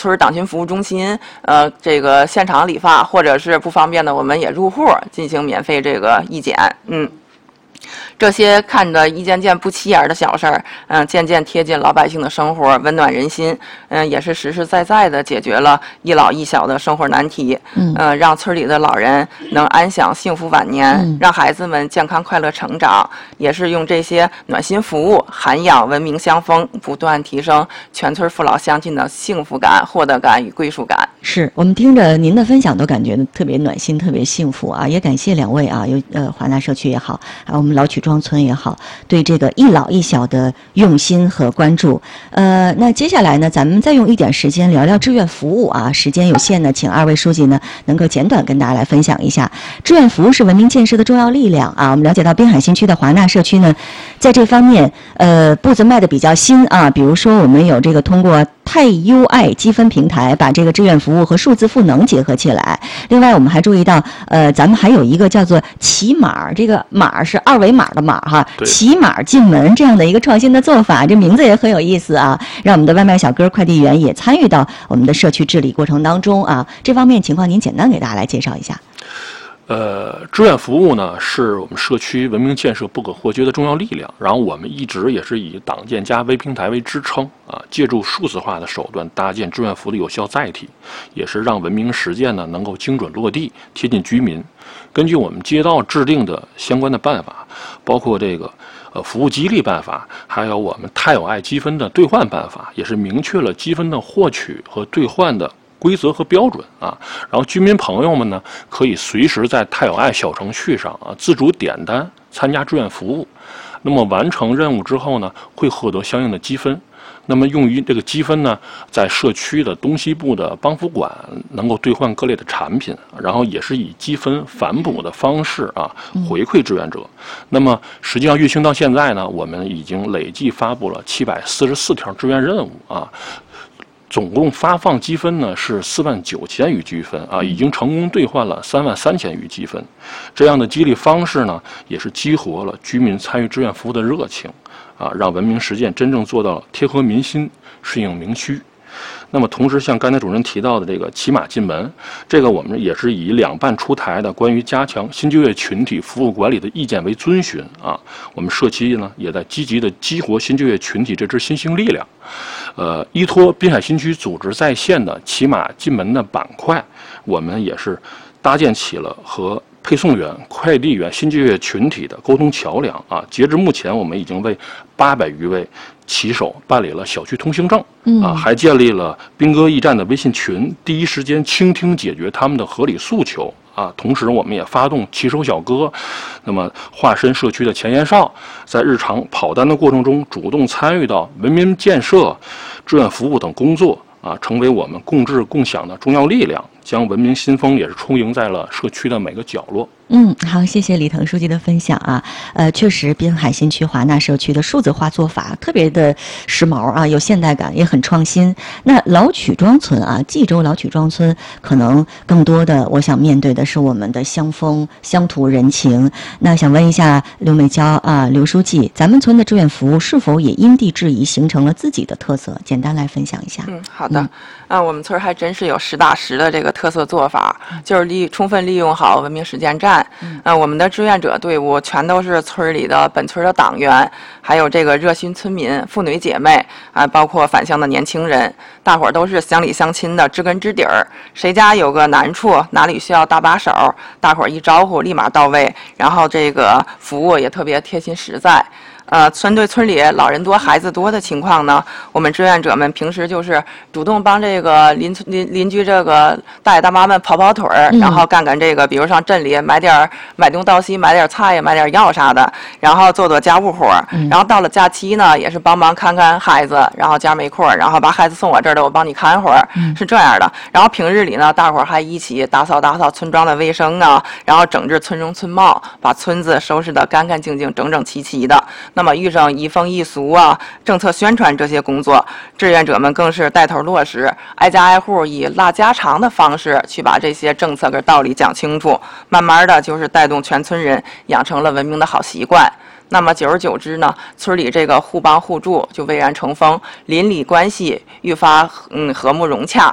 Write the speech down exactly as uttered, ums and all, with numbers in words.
村党群服务中心，呃，这个现场理发，或者是不方便的，我们也入户进行免费这个义剪，嗯。这些看着一件件不起眼的小事儿，嗯，渐渐贴近老百姓的生活，温暖人心，嗯，也是实实在在的解决了一老一小的生活难题，嗯，呃，让村里的老人能安享幸福晚年，嗯、让孩子们健康快乐成长，也是用这些暖心服务、涵养文明乡风，不断提升全村父老乡亲的幸福感、获得感与归属感。 是我们听着您的分享都感觉特别暖心、特别幸福啊！也感谢两位啊，有呃华纳社区也好，还有我们老曲庄村也好，对这个一老一小的用心和关注。呃，那接下来呢，咱们再用一点时间聊聊志愿服务啊。时间有限呢，请二位书记呢能够简短跟大家来分享一下，志愿服务是文明建设的重要力量啊。我们了解到滨海新区的华纳社区呢，在这方面呃步子迈的比较新啊，比如说我们有这个通过太优爱积分平台把这个志愿服务和数字赋能结合起来。另外我们还注意到呃咱们还有一个叫做骑码，这个码是二维码的码哈，骑码进门这样的一个创新的做法，这名字也很有意思啊，让我们的外卖小哥快递员也参与到我们的社区治理过程当中啊。这方面情况您简单给大家来介绍一下。 呃，志愿服务呢是我们社区文明建设不可或缺的重要力量。然后我们一直也是以党建加微平台为支撑啊，借助数字化的手段搭建志愿服务的有效载体，也是让文明实践呢能够精准落地，贴近居民。根据我们街道制定的相关的办法，包括这个呃服务激励办法，还有我们太有爱积分的兑换办法，也是明确了积分的获取和兑换的规则和标准啊，然后居民朋友们呢，可以随时在太有爱小程序上啊自主点单参加志愿服务。那么完成任务之后呢，会获得相应的积分。那么用于这个积分呢，在社区的东西部的帮扶馆能够兑换各类的产品，然后也是以积分反哺的方式啊回馈志愿者。那么实际上运行到现在呢，我们已经累计发布了七百四十四条志愿任务啊。总共发放积分呢是四万九千余积分啊，已经成功兑换了三万三千余积分。这样的激励方式呢，也是激活了居民参与志愿服务的热情啊，让文明实践真正做到贴合民心、适应民需。那么同时，像刚才主任提到的这个骑马进门，这个我们也是以两办出台的关于加强新就业群体服务管理的意见为遵循啊。我们社区呢也在积极的激活新就业群体这支新兴力量。呃，依托滨海新区组织在线的骑马进门的板块，我们也是搭建起了和配送员、快递员、新就业群体的沟通桥梁啊。截至目前，我们已经为八百余位骑手办理了小区通行证，啊，还建立了兵哥驿站的微信群，第一时间倾听解决他们的合理诉求啊。同时，我们也发动骑手小哥，那么化身社区的前沿哨，在日常跑单的过程中，主动参与到文明建设、志愿服务等工作啊，成为我们共治共享的重要力量，将文明新风也是充盈在了社区的每个角落。 嗯，好，谢谢李腾书记的分享啊。呃，确实，滨海新区华纳社区的数字化做法特别的时髦啊，有现代感，也很创新。那老曲庄村啊，冀州老曲庄村，可能更多的，我想面对的是我们的乡风、乡土人情。那想问一下刘美娇啊，刘书记，咱们村的志愿服务是否也因地制宜，形成了自己的特色？简单来分享一下。 嗯，好的。嗯啊，我们村还真是有实打实的这个特色做法，就是利充分利用好文明实践站。嗯、啊，我们的志愿者队伍全都是村里的本村的党员，还有这个热心村民、妇女姐妹啊，包括返乡的年轻人，大伙儿都是乡里乡亲的知根知底儿。谁家有个难处，哪里需要搭把手，大伙儿一招呼立马到位，然后这个服务也特别贴心实在。呃，针对村里老人多、孩子多的情况呢，我们志愿者们平时就是主动帮这个邻邻邻居这个大爷大妈们跑跑腿儿，然后干干这个，比如上镇里买点买东到西，买点菜、买点药啥的，然后做做家务活。然后到了假期呢，也是帮忙看看孩子，然后家没空，然后把孩子送我这儿的，我帮你看会儿，是这样的。然后平日里呢，大伙儿还一起打扫打扫村庄的卫生啊，然后整治村容村貌，把村子收拾得干干净净、整整齐齐的。那么遇上移风易俗啊、政策宣传这些工作，志愿者们更是带头落实，挨家挨户以拉家常的方式去把这些政策跟道理讲清楚，慢慢的就是带动全村人养成了文明的好习惯。那么久而久之呢，村里这个互帮互助就蔚然成风，邻里关系愈发嗯和睦融洽。